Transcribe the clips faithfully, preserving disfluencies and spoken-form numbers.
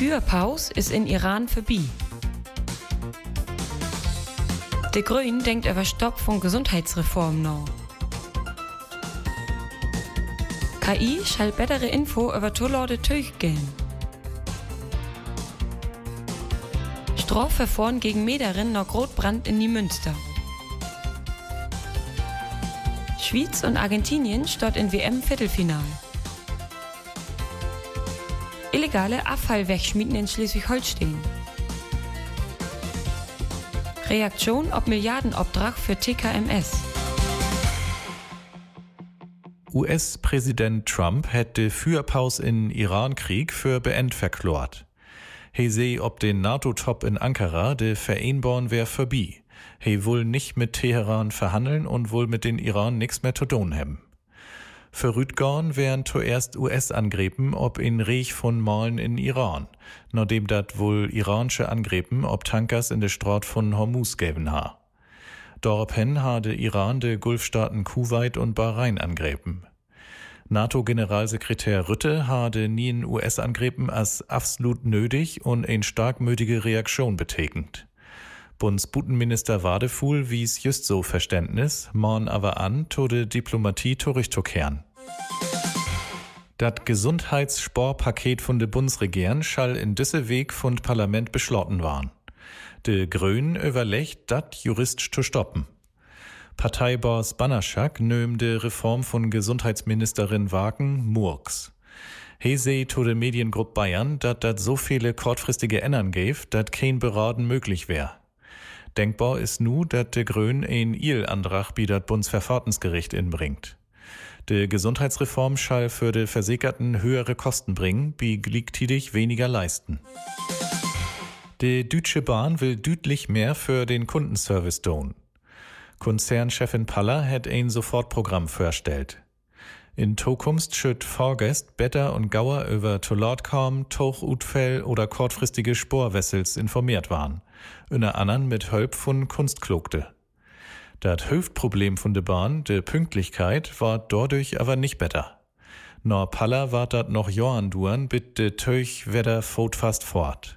Feuerpause ist in Iran vorbei. De Grün denkt über Stopp von Gesundheitsreform nach. K I soll bessere Info über Tollade Tüch gehen. Strafverfahren gegen Mederin nach Rotbrand in die Münster. Schweiz und Argentinien steht in W M-Viertelfinal. Illegale Abfallwegschmieden in Schleswig-Holstein. Reaktion auf Milliardenobtrag für T K M S. U S-Präsident Trump hätte Feuerpause in Iran-Krieg für beendet verklort. He seh ob den NATO-Top in Ankara de vereinbaren wär vorbei. He wohl nicht mit Teheran verhandeln und wohl mit den Iran nix mehr zu tun haben. Für Rüdgorn wären zuerst U S-Angriffen ob in Reich von Malen in Iran, nachdem dat wohl iranische Angriffen ob Tankers in der Straat von Hormuz geben ha. Daraufhin hatte Iran de Gulfstaaten Kuwait und Bahrain angriffen. NATO-Generalsekretär Rutte hatte nie in U S-Angriffen als absolut nötig und eine starkmütige Reaktion betekend. Bundesbutenminister Wadefuhl wies just so Verständnis, mahn aber an, tode Diplomatie zurückzukehren. Dat Gesundheitssportpaket von de Bundesregierung schall in düsse Weg von Parlament beschlossen waren. De Grünen überlegt, dat juristisch zu stoppen. Parteiboss Banaszak nöm de Reform von Gesundheitsministerin Wagen Murks. He seh to de Mediengruppe Bayern, dat dat so viele kurzfristige Ändern gäf, dat kein Beraten möglich wär. Denkbar ist nu, dat de Grün ein Il-Antrag bi dat Bundesverfahrensgericht inbringt. De Gesundheitsreform schall für de Versicherten höhere Kosten bringen, bi gleichzeitig weniger leisten. De Deutsche Bahn will deutlich mehr für den Kundenservice tun. Konzernchefin Paller hat ein Sofortprogramm vorstellt. In Zukunft schütt Fahrgäst besser und gauer über Toilettkam, Tauchutfäll oder kurzfristige Sporwessels informiert waren. Unter anderem mit Hilfe von Kunstklugte. Das Hauptproblem von der Bahn, de Pünktlichkeit, war dadurch aber nicht besser. Nor Paller war dat noch Johann duren, bit de Teuch wedder fort fast fort.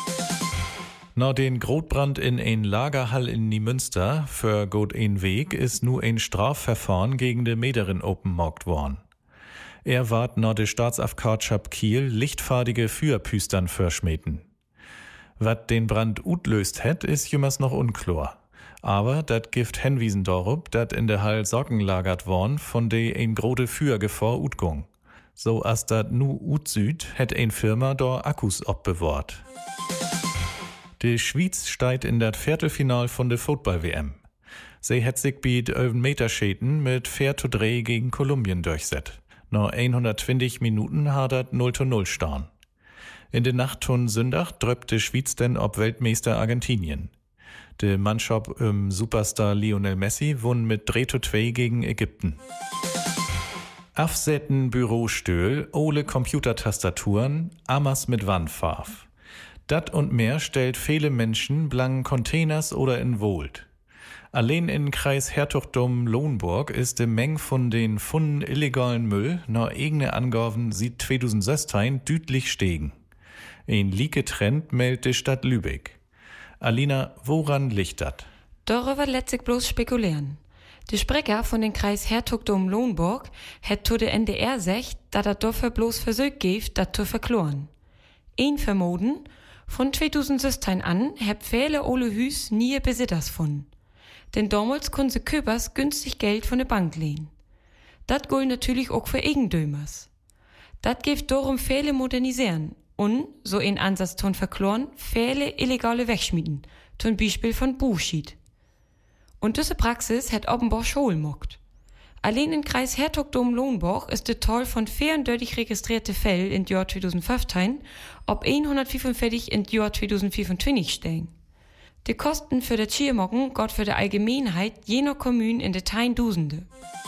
Nach den Grotbrand in ein Lagerhall in Niemünster für gut ein Weg ist nu ein Strafverfahren gegen de Mederin openmarkt worden. Er ward nach de Staatsaufkatschap Kiel lichtfadige Feuerpüstern verschmähten. Wat den Brand utlöst het, is jümmers noch unklar. Aber dat Gift hinwiesen darob, dat in der Hall Socken lagert worn, von de ein grote Feuergefahr utgung. So as dat nu ut Süd het ein Firma da Akkus obbewahrt. Die Schweiz steigt in das Viertelfinal von der Football-W M. Sie hat sich bei elf Meter Schäden mit vier zu drei gegen Kolumbien durchsetzt. Nach hundertzwanzig Minuten hat das null zu null stehen. In der Nacht von Sonntag drückte Schweiz denn ob Weltmeister Argentinien. Die Mannschaft um Superstar Lionel Messi won mit drei zu zwei gegen Ägypten. Afsetten Bürostühl, ole Computertastaturen, Amas mit Wandfarbe. Dat und mehr stellt viele Menschen blanken Containers oder in Wohlt. Allein in Kreis Herzogtum Lohn-Burg ist die Menge von den Funden illegalen Müll nach eigenen Angaben sieht zweitausendsechzehn deutlich steigen. Ein Lieke-Trend meldet die Stadt Lübeck. Alina, woran liegt dat? Darüber lässt sich bloß spekulieren. Der Sprecher von den Kreis Herzogtum Lohn-Burg hat zu der N D R gesagt, dass er dafür bloß Versuch gibt, das zu verkloren. Ein Vermoden, von zweitausendsechzehn an heb viele ole Hüs nie Besitters von. Denn damals konnten sie Köpers günstig Geld von der Bank lehnen. Dat gilt natürlich auch für Eigendömers. Dat gibt darum viele modernisieren und, so ein Ansatz tun verkloren, viele illegale Wegschmieden, zum Beispiel von Buchschied. Und diese Praxis hat offenbar Schul mockt. Allein im Kreis Herzogtum Lohn-Burg ist der Toll von vierunddreißig registrierte Fälle im Jahr zweitausendfünfzehn ob hundertfünfundvierzig im Jahr zweitausendvierundzwanzig stehen. Die Kosten für das Schiermocken Gott für die Allgemeinheit jener Kommunen in der Tausende.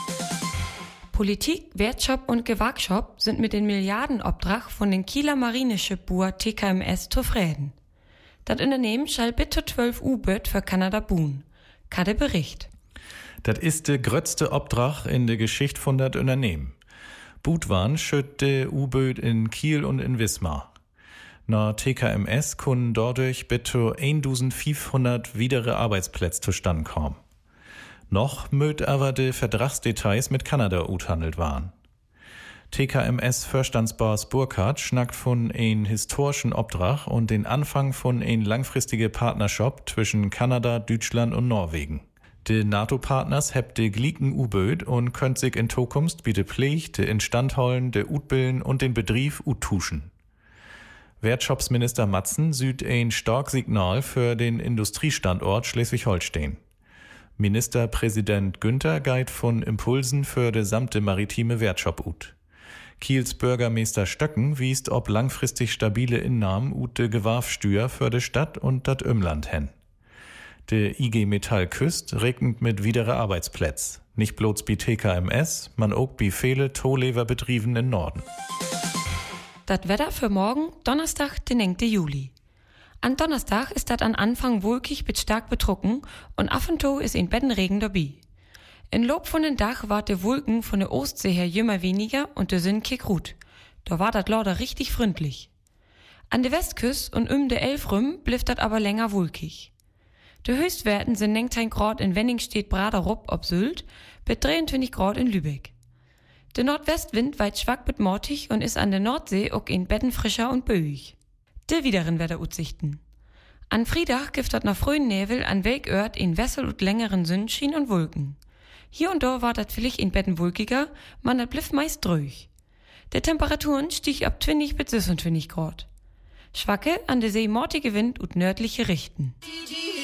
Politik, Wirtschaft und Gewerkschaft sind mit den Milliardenobtrag von den Kieler Marineschiffbuhr T K M S zufrieden. Das Unternehmen soll bis zu zwölf U-Böt für Kanada buhen. Kade Bericht. Das ist der größte Obtrag in der Geschichte von dat Unternehmen. Budwan schütt de U-Böt in Kiel und in Wismar. Na T K M S können dadurch bis zu eintausendfünfhundert weitere Arbeitsplätze zustande kommen. Noch mögt aber die Vertragsdetails mit Kanada uthandelt waren. T K M S-Vorstandsboss Burkhardt schnackt von ein historischen Obdrach und den Anfang von ein langfristige Partnerschaft zwischen Kanada, Deutschland und Norwegen. Die NATO-Partners hebt de glieken U-Böd und könnt sich in Zukunft wie de Pflege, de Instandhalten, de Utbilden und den Betrieb uttuschen. Wirtschaftsminister Matzen süd ein stark Signal für den Industriestandort Schleswig-Holstein. Ministerpräsident Günther geht von Impulsen für de samte maritime Wirtschaft ut. Kiels Bürgermeister Stöcken wiest ob langfristig stabile Innahmen ut de Gewarfsteuer für de Stadt und dat Umland hen. De I G Metall Küst regnet mit widere Arbeitsplätz. Nicht bloß bi T K M S, man auch bi viele Tohleverbetrieben in Norden. Das Wetter für morgen, Donnerstag, den neunten Juli. An Donnerstag ist das an Anfang wolkig bis stark betrocken und af und to ist ein Bettenregen dabei. In Lob von den Dach war der Wolken von der Ostsee her jümmer weniger und der Sinn kick gut. Da war dat Lauder richtig freundlich. An der Westküste und um de Elf rum blieb dat aber länger wolkig. Die Höchstwerten sind neunzehn Grad in Wenningstedt Braderup ob Sylt, bis dreiundzwanzig Grad in Lübeck. Der Nordwestwind weit schwach bis mortig und ist an der Nordsee auch in Betten frischer und böig. Die wideren Wetteraussichten. An Friedach gibt dat nach frühen Nebel an Welkört in Wessel und längeren Sonnenschein und Wolken. Hier und da war dat vielleicht in Betten wolkiger, man dat bliff meist drüch. Der Temperaturen stieg ab zwanzig bis sechsundzwanzig Grad. Schwacke an der See mortige Wind und nördliche Richten.